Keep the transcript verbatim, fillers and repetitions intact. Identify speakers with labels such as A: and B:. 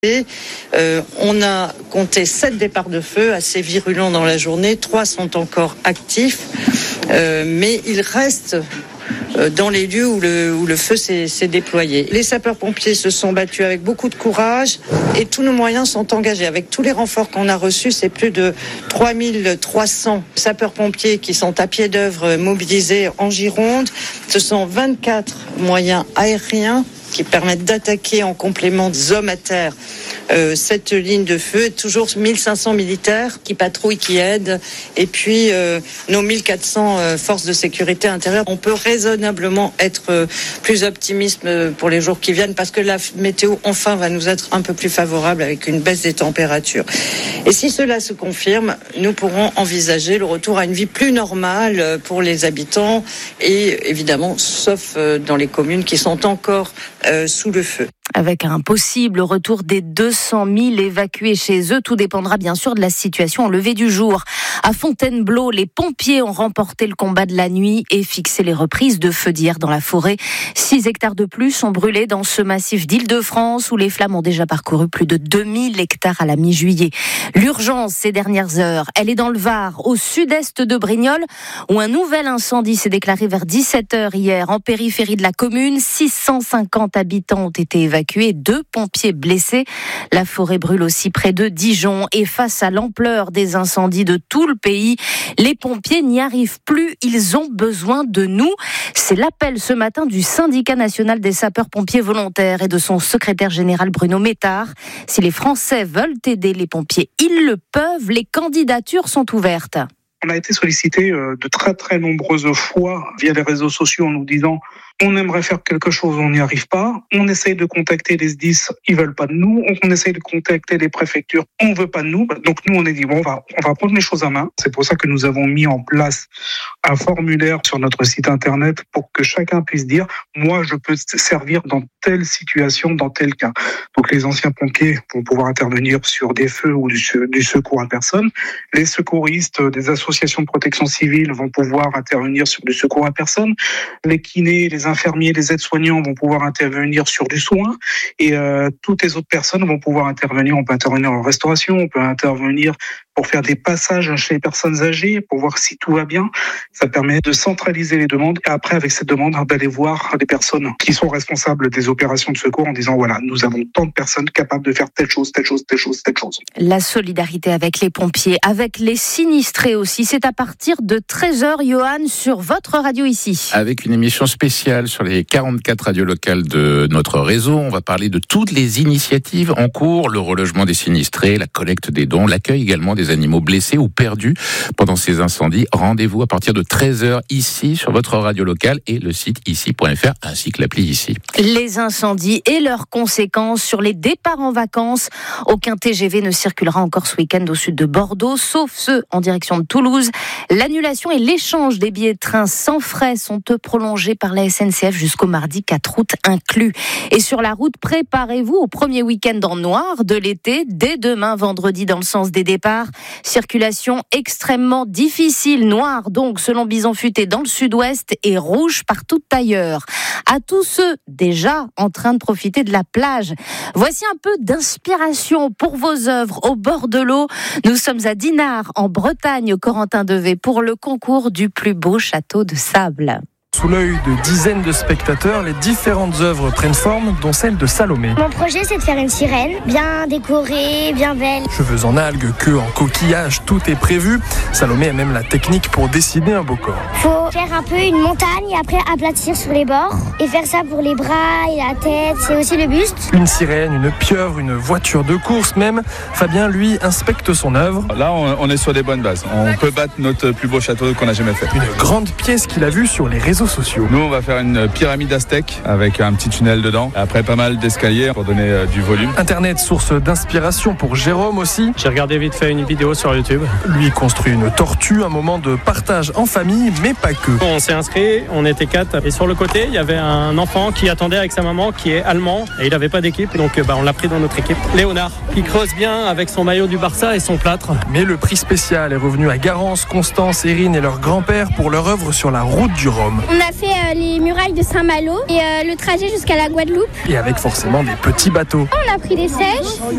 A: Et euh, on a compté sept départs de feu assez virulents dans la journée. Trois sont encore actifs, euh, mais il reste euh, dans les lieux où le, où le feu s'est, s'est déployé. Les sapeurs-pompiers se sont battus avec beaucoup de courage et tous nos moyens sont engagés. Avec tous les renforts qu'on a reçus, c'est plus de trois mille trois cents sapeurs-pompiers qui sont à pied d'œuvre mobilisés en Gironde. Ce sont vingt-quatre moyens aériens qui permettent d'attaquer en complément des hommes à terre euh, cette ligne de feu. Toujours mille cinq cents militaires qui patrouillent, qui aident, et puis euh, nos mille quatre cents euh, forces de sécurité intérieure. On peut raisonnablement être euh, plus optimiste pour les jours qui viennent parce que la météo enfin va nous être un peu plus favorable avec une baisse des températures. Et si cela se confirme, nous pourrons envisager le retour à une vie plus normale pour les habitants et évidemment, sauf dans les communes qui sont encore euh, sous le feu.
B: Avec un possible retour des deux cent mille évacués chez eux, tout dépendra bien sûr de la situation au lever du jour. À Fontainebleau, les pompiers ont remporté le combat de la nuit et fixé les reprises de feux d'hier dans la forêt. Six hectares de plus sont brûlés dans ce massif d'Île-de-France où les flammes ont déjà parcouru plus de deux mille hectares à la mi-juillet. L'urgence ces dernières heures, elle est dans le Var, au sud-est de Brignoles, où un nouvel incendie s'est déclaré vers dix-sept heures hier en périphérie de la commune. six cent cinquante habitants ont été évacués. Deux pompiers blessés. La forêt brûle aussi près de Dijon et face à l'ampleur des incendies de tout le pays, les pompiers n'y arrivent plus. Ils ont besoin de nous. C'est l'appel ce matin du syndicat national des sapeurs-pompiers volontaires et de son secrétaire général Bruno Métard. Si les Français veulent aider les pompiers, ils le peuvent. Les candidatures sont ouvertes.
C: On a été sollicité de très très nombreuses fois via les réseaux sociaux en nous disant on aimerait faire quelque chose, on n'y arrive pas. On essaye de contacter les S D I S, ils veulent pas de nous. On essaye de contacter les préfectures, on veut pas de nous. Donc nous on a dit bon on va on va prendre les choses en main. C'est pour ça que nous avons mis en place un formulaire sur notre site internet pour que chacun puisse dire moi je peux servir dans telle situation, dans tel cas. Donc les anciens pompiers vont pouvoir intervenir sur des feux ou du, du secours à personne. Les secouristes des associations de protection civile vont pouvoir intervenir sur du secours à personne. Les kinés, les infirmiers, les aides-soignants vont pouvoir intervenir sur du soin et euh, toutes les autres personnes vont pouvoir intervenir. On peut intervenir en restauration, on peut intervenir pour faire des passages chez les personnes âgées, pour voir si tout va bien. Ça permet de centraliser les demandes et après, avec cette demande, d'aller voir les personnes qui sont responsables des opérations de secours en disant voilà, nous avons tant de personnes capables de faire telle chose, telle chose, telle chose, telle chose.
B: La solidarité avec les pompiers, avec les sinistrés aussi, c'est à partir de treize heures, Johan, sur votre radio ici.
D: Avec une émission spéciale sur les quarante-quatre radios locales de notre réseau, on va parler de toutes les initiatives en cours, le relogement des sinistrés, la collecte des dons, l'accueil également des animaux blessés ou perdus pendant ces incendies. Rendez-vous à partir de treize heures ici sur votre radio locale et le site ici point f r ainsi que l'appli ici.
B: Les incendies et leurs conséquences sur les départs en vacances. Aucun T G V ne circulera encore ce week-end au sud de Bordeaux, sauf ceux en direction de Toulouse. L'annulation et l'échange des billets de train sans frais sont eux prolongés par la S N C F jusqu'au mardi quatre août inclus. Et sur la route, préparez-vous au premier week-end en noir de l'été, dès demain vendredi dans le sens des départs. Circulation extrêmement difficile, noire donc selon Bison Futé dans le sud-ouest et rouge partout ailleurs. À tous ceux déjà en train de profiter de la plage, voici un peu d'inspiration pour vos œuvres au bord de l'eau. Nous sommes à Dinard en Bretagne, Corentin Devet, pour le concours du plus beau château de sable.
E: Sous l'œil de dizaines de spectateurs, les différentes œuvres prennent forme, dont celle de Salomé.
F: Mon projet, c'est de faire une sirène, bien décorée, bien belle.
E: Cheveux en algues, queue en coquillage, tout est prévu. Salomé a même la technique pour dessiner un beau corps.
F: Faut faire un peu une montagne et après aplatir sur les bords. Et faire ça pour les bras et la tête, c'est aussi le buste.
E: Une sirène, une pieuvre, une voiture de course même. Fabien, lui, inspecte son œuvre.
G: Là, on est sur des bonnes bases. On peut battre notre plus beau château qu'on a jamais fait.
E: Une grande pièce qu'il a vue sur les réseaux sociaux.
G: Nous, on va faire une pyramide aztèque avec un petit tunnel dedans. Après, pas mal d'escaliers pour donner euh, du volume.
E: Internet, source d'inspiration pour Jérôme aussi.
H: J'ai regardé vite fait une vidéo sur YouTube.
E: Lui construit une tortue, un moment de partage en famille, mais pas que.
H: On s'est inscrit, on était quatre. Et sur le côté, il y avait un enfant qui attendait avec sa maman, qui est allemand. Et il n'avait pas d'équipe, donc bah, on l'a pris dans notre équipe. Léonard, qui creuse bien avec son maillot du Barça et son plâtre.
E: Mais le prix spécial est revenu à Garance, Constance, Erin et leur grand-père pour leur œuvre sur la route du Rhum.
F: On a fait euh, les murailles de Saint-Malo et euh, le trajet jusqu'à la Guadeloupe.
E: Et avec forcément des petits bateaux.
F: On a pris des sèches.